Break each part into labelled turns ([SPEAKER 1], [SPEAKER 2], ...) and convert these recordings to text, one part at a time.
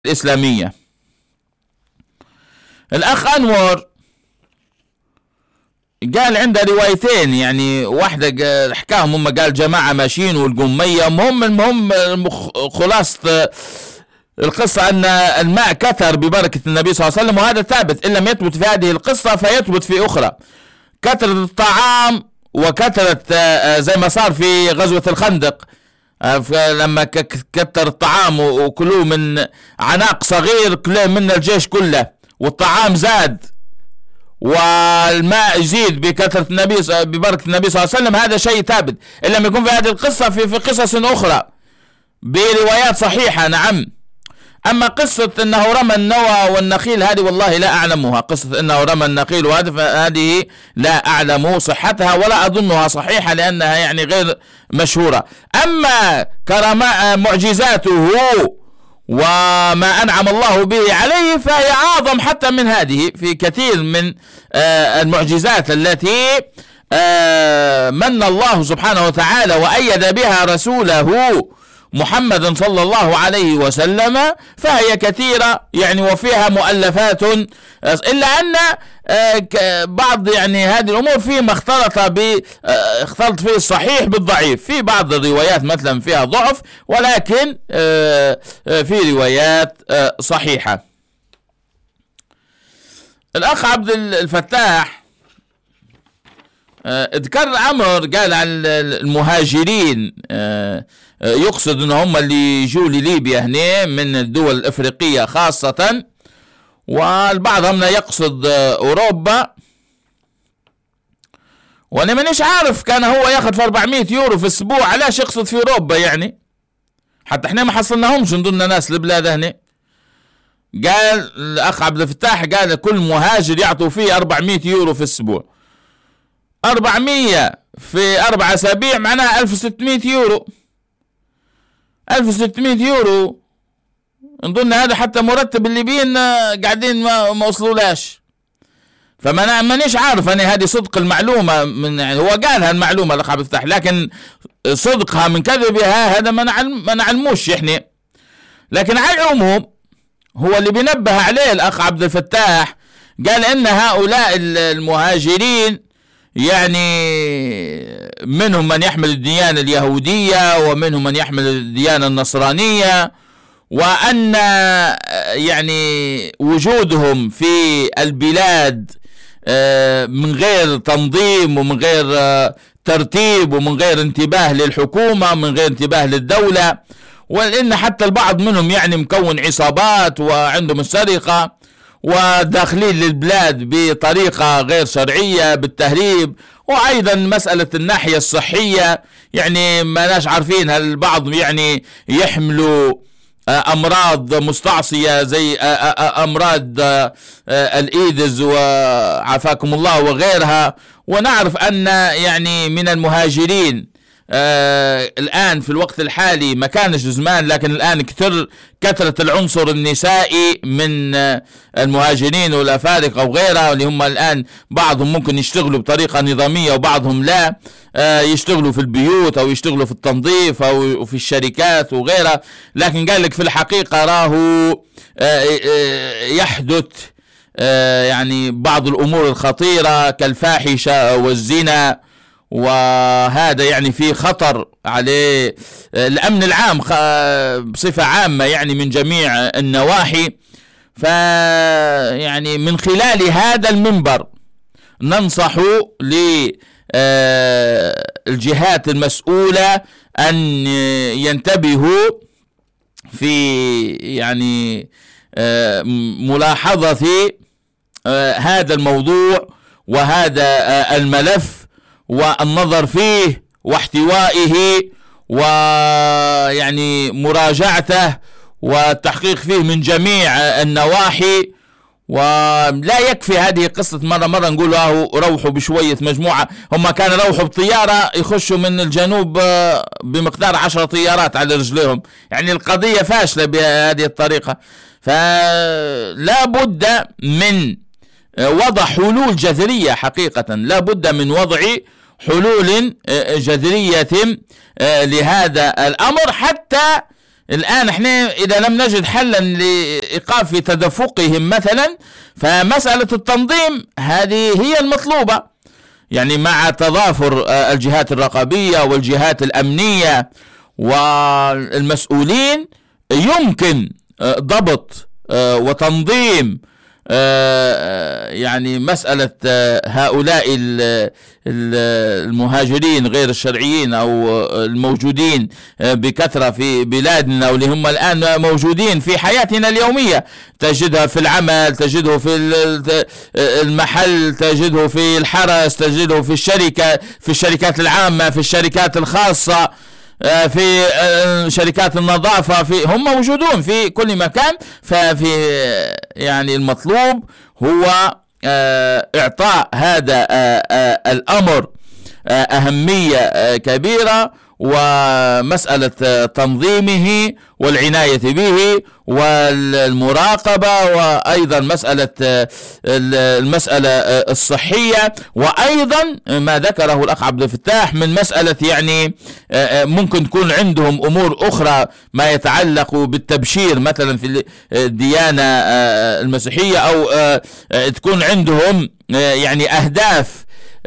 [SPEAKER 1] الإسلامية. الأخ أنور قال عنده روايتين، يعني واحدة حكاهم هم، قال جماعة ماشيين والقمية. المهم خلاصة القصة أن الماء كثر ببركة النبي صلى الله عليه وسلم، وهذا ثابت. إن لم يثبت في هذه القصة فيثبت في أخرى. كثرة الطعام وكثرة زي ما صار في غزوة الخندق، لما كتر الطعام وكلوه من عناق صغير، كلوه من الجيش كله، والطعام زاد والماء يزيد بكثرة النبي ببركة النبي صلى الله عليه وسلم. هذا شيء ثابت إن لم يكن في هذه القصة في قصص أخرى بروايات صحيحة. نعم. أما قصة أنه رمى النوى والنخيل هذه والله لا أعلمها. قصة أنه رمى النخيل هذه لا أعلم صحتها ولا أظنها صحيحة، لأنها يعني غير مشهورة. أما معجزاته وما أنعم الله به عليه فهي أعظم حتى من هذه، في كثير من المعجزات التي من الله سبحانه وتعالى وأيد بها رسوله محمد صلى الله عليه وسلم، فهي كثيرة يعني، وفيها مؤلفات. إلا أن بعض يعني هذه الأمور فيما اختلط فيه الصحيح بالضعيف. في بعض الروايات مثلا فيها ضعف، ولكن في روايات صحيحة. الأخ عبد الفتاح ذكر أمر، قال عن المهاجرين، يقصد ان هم اللي يجوا لليبيا هنا من الدول الافريقية خاصة، والبعض هم يقصد اوروبا. وانا مانيش عارف، كان هو ياخذ في 400 يورو في الاسبوع، علاش يقصد في اوروبا يعني؟ حتى احنا ما حصلناهمش نضلنا ناس البلاد هنا. قال الاخ عبد الفتاح، قال كل مهاجر يعطوا فيه 400 يورو في الاسبوع. 400 في 4 أسابيع معناها 1600 يورو. 1600 يورو نظن هذا حتى مرتب الليبيين قاعدين ما وصلولاش. مانيش عارف انا هذه صدق المعلومة من، يعني هو قالها المعلومة الاخ عبد الفتاح، لكن صدقها من كذبها هذا ما نعلموش احنا. لكن على العموم هو اللي بينبه عليه الاخ عبد الفتاح، قال ان هؤلاء المهاجرين يعني منهم من يحمل الديانة اليهودية ومنهم من يحمل الديانة النصرانية، وأن يعني وجودهم في البلاد من غير تنظيم ومن غير ترتيب ومن غير انتباه للحكومة ومن غير انتباه للدولة، وإن حتى البعض منهم يعني مكون عصابات وعندهم السرقة وداخلين للبلاد بطريقة غير شرعية بالتهريب. وأيضا مسألة الناحية الصحية، يعني ما ناش عارفين هل البعض يعني يحملوا أمراض مستعصية زي أمراض الإيدز وعافاكم الله وغيرها. ونعرف أن يعني من المهاجرين الآن في الوقت الحالي، ما كانش زمان لكن الآن كثرة العنصر النسائي من المهاجرين والأفارقة وغيرها، اللي هم الآن بعضهم ممكن يشتغلوا بطريقة نظامية وبعضهم لا، يشتغلوا في البيوت أو يشتغلوا في التنظيف أو في الشركات وغيرها. لكن قال لك في الحقيقة راه يحدث يعني بعض الأمور الخطيرة كالفاحشة والزنا، وهذا يعني في خطر عليه الأمن العام بصفة عامة يعني من جميع النواحي. فيعني من خلال هذا المنبر ننصح للجهات المسؤولة أن ينتبهوا في يعني ملاحظة هذا الموضوع وهذا الملف والنظر فيه واحتوائه ويعني مراجعته والتحقيق فيه من جميع النواحي. ولا يكفي هذه قصة مرة نقول روحوا بشوية مجموعة. هم كانوا روحوا بطيارة يخشوا من الجنوب بمقدار 10 طيارات على رجلهم، يعني القضية فاشلة بهذه الطريقة. فلا بد من وضع حلول جذرية، حقيقة لا بد من وضع حلول جذرية لهذا الأمر، حتى الآن احنا إذا لم نجد حلا لإيقاف تدفقهم مثلا، فمسألة التنظيم هذه هي المطلوبة، يعني مع تضافر الجهات الرقابية والجهات الأمنية والمسؤولين يمكن ضبط وتنظيم يعني مسألة هؤلاء المهاجرين غير الشرعيين أو الموجودين بكثرة في بلادنا، واللي هم الآن موجودين في حياتنا اليومية، تجدها في العمل، تجده في المحل، تجده في الحرس، تجده في الشركة، في الشركات العامة، في الشركات الخاصة، في شركات النظافة، هم موجودون في كل مكان. ففي يعني المطلوب هو إعطاء هذا الأمر أهمية كبيرة، ومسألة تنظيمه والعناية به والمراقبة، وأيضا المسألة الصحية، وأيضا ما ذكره الأخ عبد الفتاح من مسألة يعني ممكن تكون عندهم أمور أخرى ما يتعلق بالتبشير مثلا في الديانة المسيحية، أو تكون عندهم يعني أهداف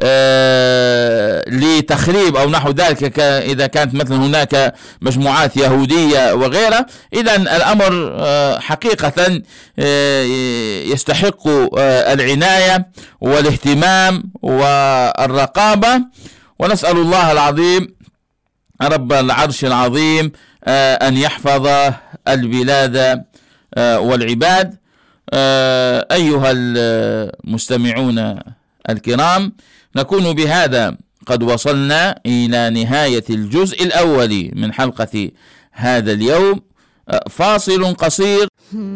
[SPEAKER 1] لتخريب أو نحو ذلك، إذا كانت مثلا هناك مجموعات يهودية وغيرها. إذن الأمر حقيقة يستحق العناية والاهتمام والرقابة، ونسأل الله العظيم رب العرش العظيم أن يحفظ البلاد والعباد. أيها المستمعون الكرام، نكون بهذا قد وصلنا إلى نهاية الجزء الأول من حلقة هذا اليوم. فاصل قصير.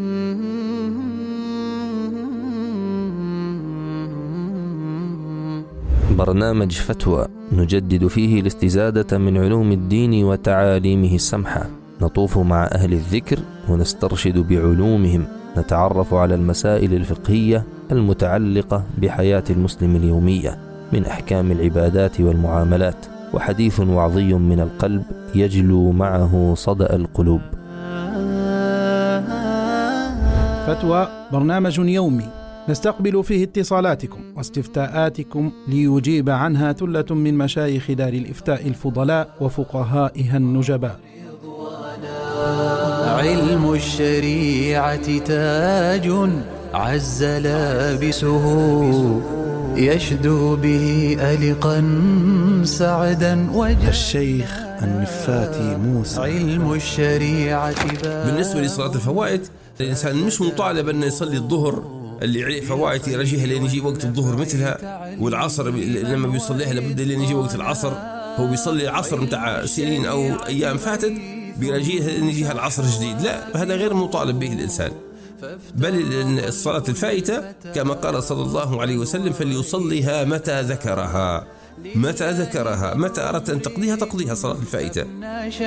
[SPEAKER 2] برنامج فتوى نجدد فيه الاستزادة من علوم الدين وتعاليمه السمحة، نطوف مع أهل الذكر ونسترشد بعلومهم، نتعرف على المسائل الفقهية المتعلقة بحياة المسلم اليومية من أحكام العبادات والمعاملات، وحديث وعظي من القلب يجلو معه صدأ القلوب.
[SPEAKER 3] فتوى برنامج يومي نستقبل فيه اتصالاتكم واستفتاءاتكم ليجيب عنها ثلة من مشايخ دار الإفتاء الفضلاء وفقهائها النجباء.
[SPEAKER 4] علم الشريعة تاج عز لابسه، يشدو به ألقا سعدا وجه.
[SPEAKER 3] الشيخ النفاتي موسى.
[SPEAKER 4] علم الشريعة
[SPEAKER 5] بالنسبة لصلاة الفوائد، الإنسان مش مطالب أن يصلي الظهر اللي عليه فوائد يرجيها لين يجي وقت الظهر مثلها، والعصر لما بيصليها لابد لين يجي وقت العصر. هو بيصلي العصر متاع سنين أو أيام فاتت بيرجيها لين يجيها العصر جديد، لا، هذا غير مطالب به الإنسان. بل الصلاة الفائتة كما قال صلى الله عليه وسلم فليصليها متى ذكرها، متى أردت أن تقضيها صلاة الفائتة.